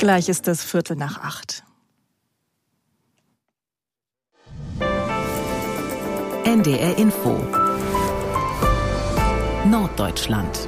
Gleich ist es 7:45. NDR Info Norddeutschland.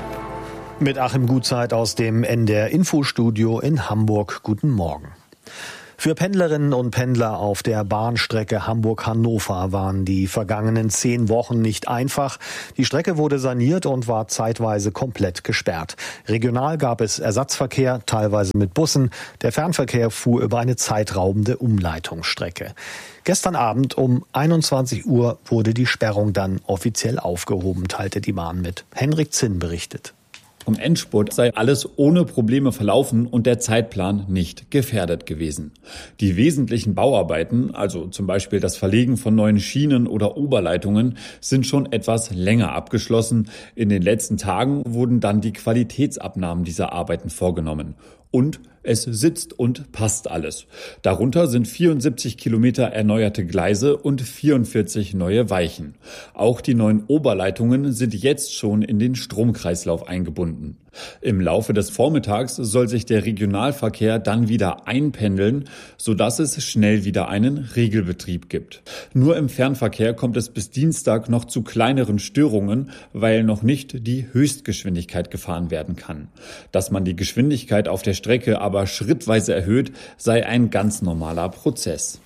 Mit Achim Gutzeit aus dem NDR Infostudio in Hamburg. Guten Morgen. Für Pendlerinnen und Pendler auf der Bahnstrecke Hamburg-Hannover waren die vergangenen 10 Wochen nicht einfach. Die Strecke wurde saniert und war zeitweise komplett gesperrt. Regional gab es Ersatzverkehr, teilweise mit Bussen. Der Fernverkehr fuhr über eine zeitraubende Umleitungsstrecke. Gestern Abend um 21 Uhr wurde die Sperrung dann offiziell aufgehoben, teilte die Bahn mit. Henrik Zinn berichtet. Im Endspurt sei alles ohne Probleme verlaufen und der Zeitplan nicht gefährdet gewesen. Die wesentlichen Bauarbeiten, also zum Beispiel das Verlegen von neuen Schienen oder Oberleitungen, sind schon etwas länger abgeschlossen. In den letzten Tagen wurden dann die Qualitätsabnahmen dieser Arbeiten vorgenommen. Und es sitzt und passt alles. Darunter sind 74 Kilometer erneuerte Gleise und 44 neue Weichen. Auch die neuen Oberleitungen sind jetzt schon in den Stromkreislauf eingebunden. Im Laufe des Vormittags soll sich der Regionalverkehr dann wieder einpendeln, sodass es schnell wieder einen Regelbetrieb gibt. Nur im Fernverkehr kommt es bis Dienstag noch zu kleineren Störungen, weil noch nicht die Höchstgeschwindigkeit gefahren werden kann. Dass man die Geschwindigkeit auf der Strecke aber schrittweise erhöht, sei ein ganz normaler Prozess.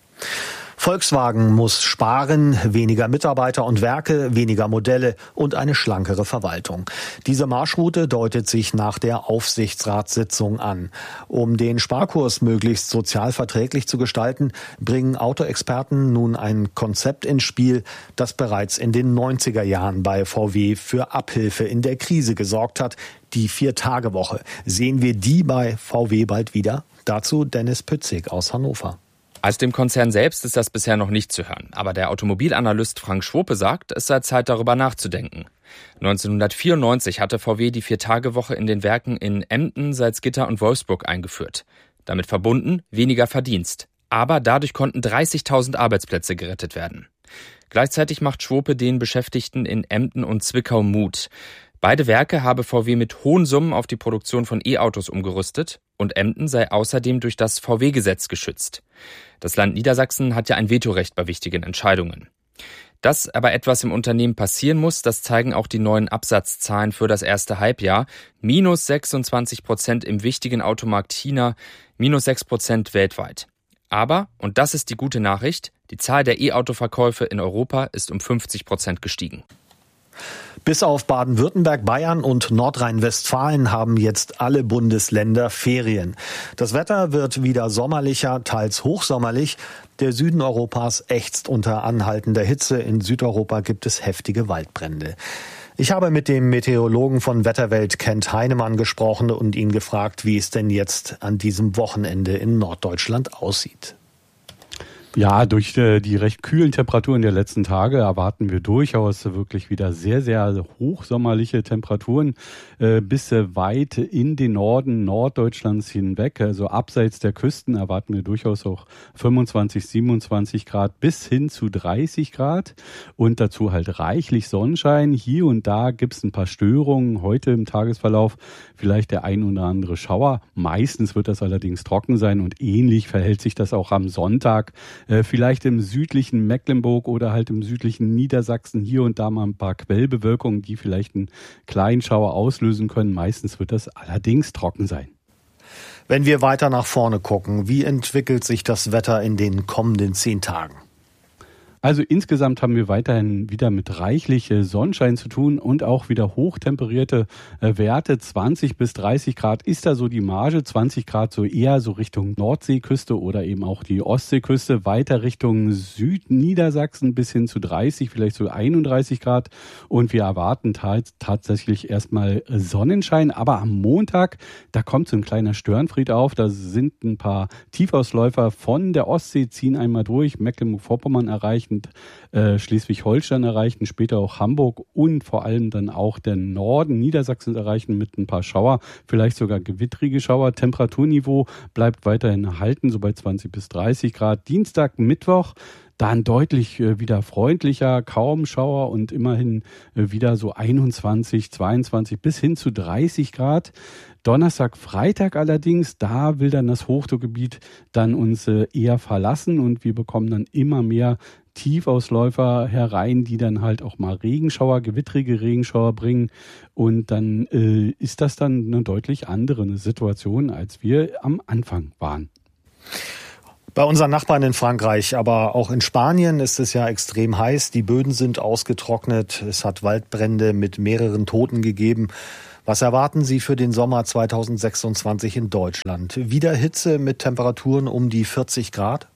Volkswagen muss sparen, weniger Mitarbeiter und Werke, weniger Modelle und eine schlankere Verwaltung. Diese Marschroute deutet sich nach der Aufsichtsratssitzung an. Um den Sparkurs möglichst sozial verträglich zu gestalten, bringen Autoexperten nun ein Konzept ins Spiel, das bereits in den 90er Jahren bei VW für Abhilfe in der Krise gesorgt hat. Die 4-Tage-Woche. Sehen wir die bei VW bald wieder? Dazu Dennis Pützig aus Hannover. Aus dem Konzern selbst ist das bisher noch nicht zu hören. Aber der Automobilanalyst Frank Schwope sagt, es sei Zeit, darüber nachzudenken. 1994 hatte VW die 4-Tage-Woche in den Werken in Emden, Salzgitter und Wolfsburg eingeführt. Damit verbunden weniger Verdienst. Aber dadurch konnten 30.000 Arbeitsplätze gerettet werden. Gleichzeitig macht Schwope den Beschäftigten in Emden und Zwickau Mut. Beide Werke habe VW mit hohen Summen auf die Produktion von E-Autos umgerüstet und Emden sei außerdem durch das VW-Gesetz geschützt. Das Land Niedersachsen hat ja ein Vetorecht bei wichtigen Entscheidungen. Dass aber etwas im Unternehmen passieren muss, das zeigen auch die neuen Absatzzahlen für das erste Halbjahr. -26% im wichtigen Automarkt China, -6% weltweit. Aber, und das ist die gute Nachricht, die Zahl der E-Auto-Verkäufe in Europa ist um 50% gestiegen. Bis auf Baden-Württemberg, Bayern und Nordrhein-Westfalen haben jetzt alle Bundesländer Ferien. Das Wetter wird wieder sommerlicher, teils hochsommerlich. Der Süden Europas ächzt unter anhaltender Hitze. In Südeuropa gibt es heftige Waldbrände. Ich habe mit dem Meteorologen von Wetterwelt Kent Heinemann gesprochen und ihn gefragt, wie es denn jetzt an diesem Wochenende in Norddeutschland aussieht. Ja, durch die recht kühlen Temperaturen der letzten Tage erwarten wir durchaus wirklich wieder sehr, sehr hochsommerliche Temperaturen bis weit in den Norden Norddeutschlands hinweg. Also abseits der Küsten erwarten wir durchaus auch 25, 27 Grad bis hin zu 30 Grad und dazu halt reichlich Sonnenschein. Hier und da gibt es ein paar Störungen heute im Tagesverlauf, vielleicht der ein oder andere Schauer. Meistens wird das allerdings trocken sein und ähnlich verhält sich das auch am Sonntag. Vielleicht im südlichen Mecklenburg oder halt im südlichen Niedersachsen hier und da mal ein paar Quellbewölkungen, die vielleicht einen kleinen Schauer auslösen können. Meistens wird das allerdings trocken sein. Wenn wir weiter nach vorne gucken, wie entwickelt sich das Wetter in den kommenden 10 Tagen? Also insgesamt haben wir weiterhin wieder mit reichlich Sonnenschein zu tun und auch wieder hochtemperierte Werte. 20 bis 30 Grad ist da so die Marge. 20 Grad so eher so Richtung Nordseeküste oder eben auch die Ostseeküste. Weiter Richtung Südniedersachsen bis hin zu 30, vielleicht so 31 Grad. Und wir erwarten tatsächlich erstmal Sonnenschein. Aber am Montag, da kommt so ein kleiner Störenfried auf. Da sind ein paar Tiefausläufer von der Ostsee, ziehen einmal durch, Mecklenburg-Vorpommern erreichen. Schleswig-Holstein erreichen, später auch Hamburg und vor allem dann auch den Norden Niedersachsens erreichen mit ein paar Schauer, vielleicht sogar gewittrige Schauer. Temperaturniveau bleibt weiterhin erhalten, so bei 20 bis 30 Grad. Dienstag, Mittwoch, dann deutlich wieder freundlicher, kaum Schauer und immerhin wieder so 21, 22 bis hin zu 30 Grad. Donnerstag, Freitag allerdings, da will dann das Hochdruckgebiet dann uns eher verlassen und wir bekommen dann immer mehr Tiefausläufer herein, die dann halt auch mal Regenschauer, gewittrige Regenschauer bringen. Und dann ist das dann eine deutlich andere Situation, als wir am Anfang waren. Bei unseren Nachbarn in Frankreich, aber auch in Spanien ist es ja extrem heiß. Die Böden sind ausgetrocknet. Es hat Waldbrände mit mehreren Toten gegeben. Was erwarten Sie für den Sommer 2026 in Deutschland? Wieder Hitze mit Temperaturen um die 40 Grad?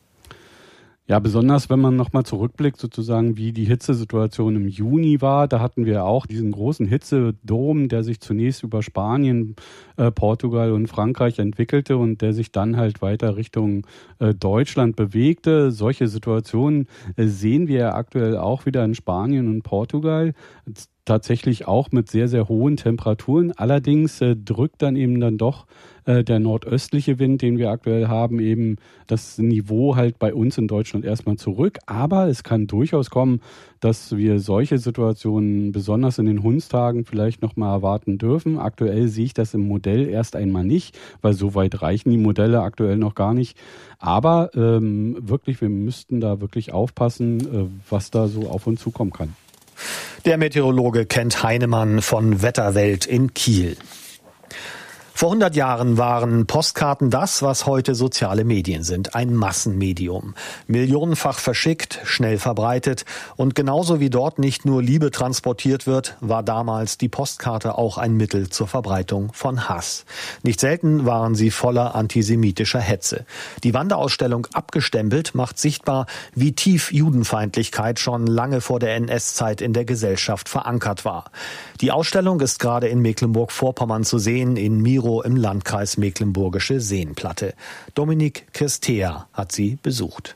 Ja, besonders wenn man nochmal zurückblickt, sozusagen wie die Hitzesituation im Juni war. Da hatten wir auch diesen großen Hitzedom, der sich zunächst über Spanien, Portugal und Frankreich entwickelte und der sich dann halt weiter Richtung Deutschland bewegte. Solche Situationen sehen wir aktuell auch wieder in Spanien und Portugal. Tatsächlich auch mit sehr, sehr hohen Temperaturen. Allerdings drückt dann eben dann doch der nordöstliche Wind, den wir aktuell haben, eben das Niveau halt bei uns in Deutschland erstmal zurück. Aber es kann durchaus kommen, dass wir solche Situationen besonders in den Hundstagen vielleicht nochmal erwarten dürfen. Aktuell sehe ich das im Modell erst einmal nicht, weil so weit reichen die Modelle aktuell noch gar nicht. Aber wirklich, wir müssten da wirklich aufpassen, was da so auf uns zukommen kann. Der Meteorologe Kent Heinemann von Wetterwelt in Kiel. Vor 100 Jahren waren Postkarten das, was heute soziale Medien sind, ein Massenmedium. Millionenfach verschickt, schnell verbreitet und genauso wie dort nicht nur Liebe transportiert wird, war damals die Postkarte auch ein Mittel zur Verbreitung von Hass. Nicht selten waren sie voller antisemitischer Hetze. Die Wanderausstellung Abgestempelt macht sichtbar, wie tief Judenfeindlichkeit schon lange vor der NS-Zeit in der Gesellschaft verankert war. Die Ausstellung ist gerade in Mecklenburg-Vorpommern zu sehen, in Miro im Landkreis Mecklenburgische Seenplatte. Dominik Kirstea hat sie besucht.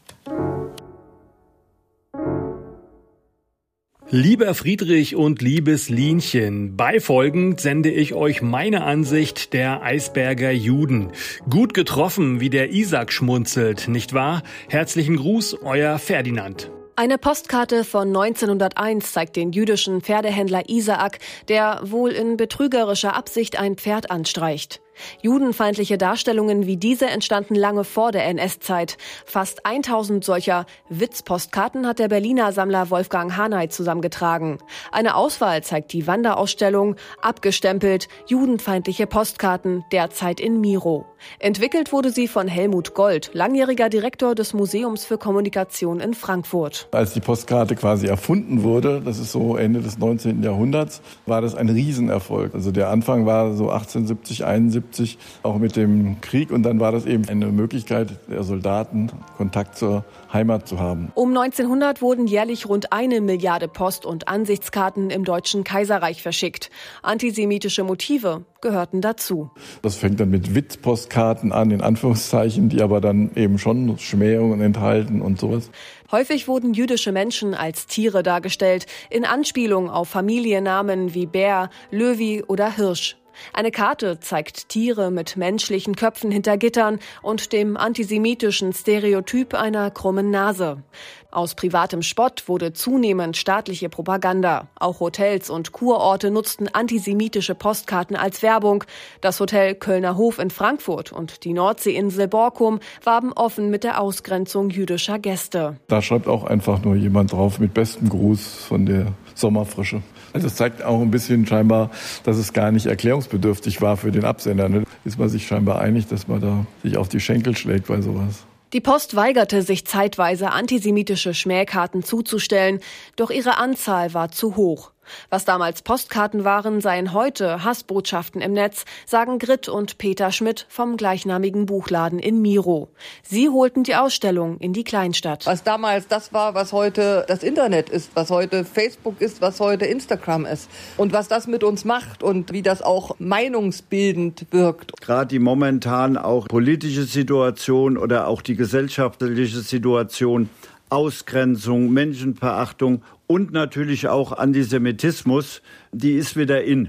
Lieber Friedrich und liebes Lienchen, beifolgend sende ich euch meine Ansicht der Eisberger Juden. Gut getroffen, wie der Isaac schmunzelt, nicht wahr? Herzlichen Gruß, euer Ferdinand. Eine Postkarte von 1901 zeigt den jüdischen Pferdehändler Isaak, der wohl in betrügerischer Absicht ein Pferd anstreicht. Judenfeindliche Darstellungen wie diese entstanden lange vor der NS-Zeit. Fast 1000 solcher Witzpostkarten hat der Berliner Sammler Wolfgang Haney zusammengetragen. Eine Auswahl zeigt die Wanderausstellung Abgestempelt, judenfeindliche Postkarten, derzeit in Miro. Entwickelt wurde sie von Helmut Gold, langjähriger Direktor des Museums für Kommunikation in Frankfurt. Als die Postkarte quasi erfunden wurde, das ist so Ende des 19. Jahrhunderts, war das ein Riesenerfolg. Also der Anfang war so 1870, 71, auch mit dem Krieg. Und dann war das eben eine Möglichkeit der Soldaten, Kontakt zur Heimat zu haben. Um 1900 wurden jährlich rund 1 Milliarde Post- und Ansichtskarten im Deutschen Kaiserreich verschickt. Antisemitische Motive gehörten dazu. Das fängt dann mit Witzpostkarten an, in Anführungszeichen, die aber dann eben schon Schmähungen enthalten und sowas. Häufig wurden jüdische Menschen als Tiere dargestellt, in Anspielung auf Familiennamen wie Bär, Löwy oder Hirsch. Eine Karte zeigt Tiere mit menschlichen Köpfen hinter Gittern und dem antisemitischen Stereotyp einer krummen Nase. Aus privatem Spott wurde zunehmend staatliche Propaganda. Auch Hotels und Kurorte nutzten antisemitische Postkarten als Werbung. Das Hotel Kölner Hof in Frankfurt und die Nordseeinsel Borkum warben offen mit der Ausgrenzung jüdischer Gäste. Da schreibt auch einfach nur jemand drauf mit bestem Gruß von der Sommerfrische. Also das zeigt auch ein bisschen scheinbar, dass es gar nicht erklärungsbedürftig war für den Absender. Ist man sich scheinbar einig, dass man da sich auf die Schenkel schlägt bei sowas. Die Post weigerte sich zeitweise, antisemitische Schmähkarten zuzustellen, doch ihre Anzahl war zu hoch. Was damals Postkarten waren, seien heute Hassbotschaften im Netz, sagen Grit und Peter Schmidt vom gleichnamigen Buchladen in Miro. Sie holten die Ausstellung in die Kleinstadt. Was damals das war, was heute das Internet ist, was heute Facebook ist, was heute Instagram ist. Und was das mit uns macht und wie das auch meinungsbildend wirkt. Gerade die momentan auch politische Situation oder auch die gesellschaftliche Situation, Ausgrenzung, Menschenverachtung und natürlich auch Antisemitismus, die ist wieder in.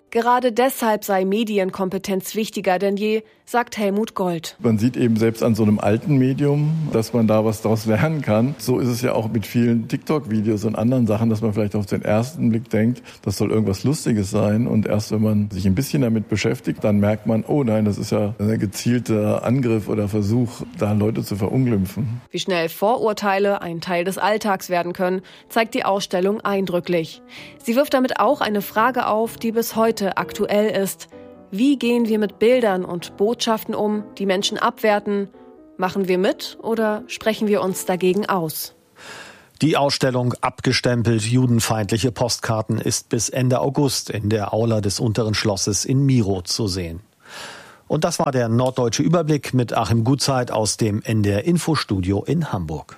Gerade deshalb sei Medienkompetenz wichtiger denn je, sagt Helmut Gold. Man sieht eben selbst an so einem alten Medium, dass man da was daraus lernen kann. So ist es ja auch mit vielen TikTok-Videos und anderen Sachen, dass man vielleicht auf den ersten Blick denkt, das soll irgendwas Lustiges sein. Und erst wenn man sich ein bisschen damit beschäftigt, dann merkt man, oh nein, das ist ja ein gezielter Angriff oder Versuch, da Leute zu verunglimpfen. Wie schnell Vorurteile ein Teil des Alltags werden können, zeigt die Ausstellung eindrücklich. Sie wirft damit auch eine Frage auf, die bis heute aktuell ist. Wie gehen wir mit Bildern und Botschaften um, die Menschen abwerten? Machen wir mit oder sprechen wir uns dagegen aus? Die Ausstellung Abgestempelt judenfeindliche Postkarten ist bis Ende August in der Aula des Unteren Schlosses in Miro zu sehen. Und das war der Norddeutsche Überblick mit Achim Gutzeit aus dem NDR Infostudio in Hamburg.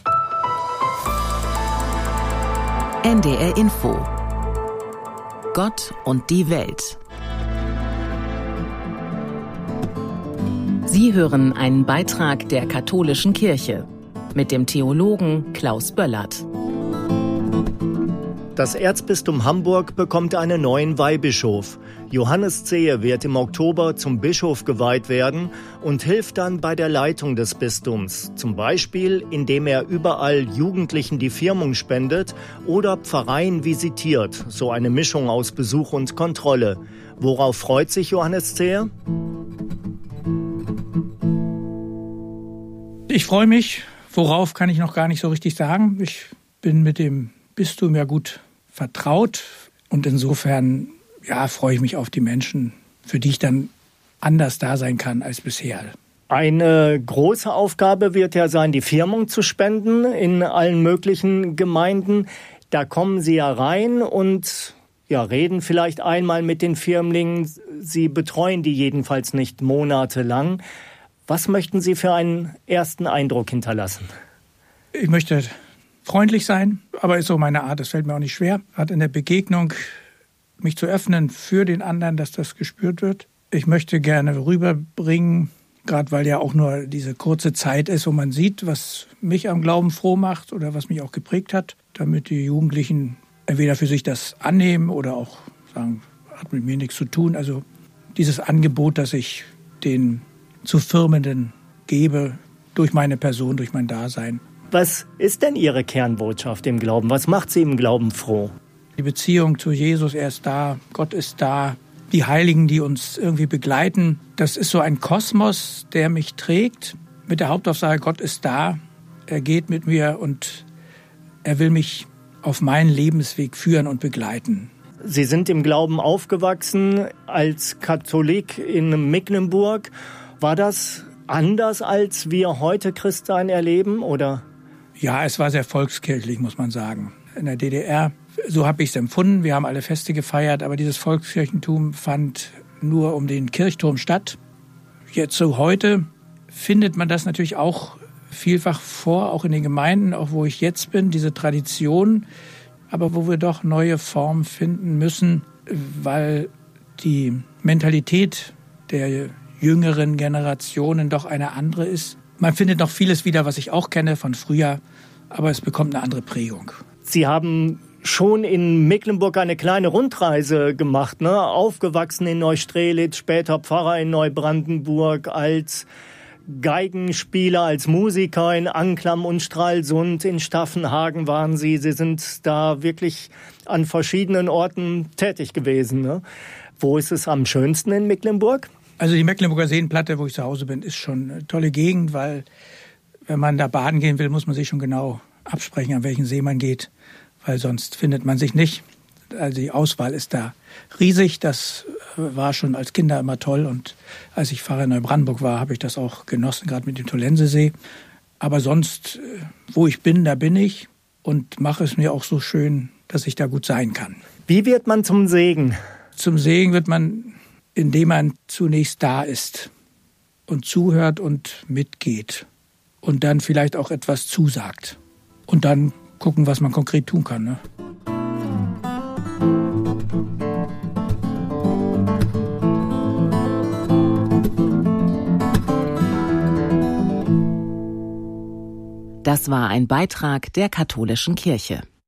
NDR Info. Gott und die Welt. Sie hören einen Beitrag der Katholischen Kirche mit dem Theologen Klaus Böllert. Das Erzbistum Hamburg bekommt einen neuen Weihbischof. Johannes Zehe wird im Oktober zum Bischof geweiht werden und hilft dann bei der Leitung des Bistums. Zum Beispiel, indem er überall Jugendlichen die Firmung spendet oder Pfarreien visitiert. So eine Mischung aus Besuch und Kontrolle. Worauf freut sich Johannes Zehe? Ich freue mich. Worauf kann ich noch gar nicht so richtig sagen. Ich bin mit dem Bistum ja gut vertraut und insofern freue ich mich auf die Menschen, für die ich dann anders da sein kann als bisher. Eine große Aufgabe wird ja sein, die Firmung zu spenden in allen möglichen Gemeinden. Da kommen Sie ja rein und reden vielleicht einmal mit den Firmlingen. Sie betreuen die jedenfalls nicht monatelang. Was möchten Sie für einen ersten Eindruck hinterlassen? Ich möchte freundlich sein, aber ist so meine Art, das fällt mir auch nicht schwer. Hat in der Begegnung mich zu öffnen für den anderen, dass das gespürt wird. Ich möchte gerne rüberbringen, gerade weil ja auch nur diese kurze Zeit ist, wo man sieht, was mich am Glauben froh macht oder was mich auch geprägt hat, damit die Jugendlichen entweder für sich das annehmen oder auch sagen, hat mit mir nichts zu tun. Also dieses Angebot, das ich den zu Firmenden gebe, durch meine Person, durch mein Dasein. Was ist denn Ihre Kernbotschaft im Glauben? Was macht Sie im Glauben froh? Die Beziehung zu Jesus, er ist da, Gott ist da, die Heiligen, die uns irgendwie begleiten. Das ist so ein Kosmos, der mich trägt, mit der Hauptaussage, Gott ist da, er geht mit mir und er will mich auf meinen Lebensweg führen und begleiten. Sie sind im Glauben aufgewachsen als Katholik in Mecklenburg. War das anders, als wir heute Christsein erleben, oder? Ja, es war sehr volkskirchlich, muss man sagen. In der DDR, so habe ich es empfunden. Wir haben alle Feste gefeiert, aber dieses Volkskirchentum fand nur um den Kirchturm statt. Jetzt so heute findet man das natürlich auch vielfach vor, auch in den Gemeinden, auch wo ich jetzt bin, diese Tradition, aber wo wir doch neue Formen finden müssen, weil die Mentalität der jüngeren Generationen doch eine andere ist. Man findet noch vieles wieder, was ich auch kenne von früher, aber es bekommt eine andere Prägung. Sie haben schon in Mecklenburg eine kleine Rundreise gemacht, ne? Aufgewachsen in Neustrelitz, später Pfarrer in Neubrandenburg, als Geigenspieler, als Musiker in Anklam und Stralsund, in Staffenhagen waren Sie. Sie sind da wirklich an verschiedenen Orten tätig gewesen, ne? Wo ist es am schönsten in Mecklenburg? Also die Mecklenburger Seenplatte, wo ich zu Hause bin, ist schon eine tolle Gegend, weil wenn man da baden gehen will, muss man sich schon genau absprechen, an welchen See man geht, weil sonst findet man sich nicht. Also die Auswahl ist da riesig, das war schon als Kinder immer toll und als ich Pfarrer in Neubrandenburg war, habe ich das auch genossen, gerade mit dem Tollensesee. Aber sonst, wo ich bin, da bin ich und mache es mir auch so schön, dass ich da gut sein kann. Wie wird man zum Segen? Zum Segen wird man, indem man zunächst da ist und zuhört und mitgeht und dann vielleicht auch etwas zusagt und dann gucken, was man konkret tun kann, ne? Das war ein Beitrag der Katholischen Kirche.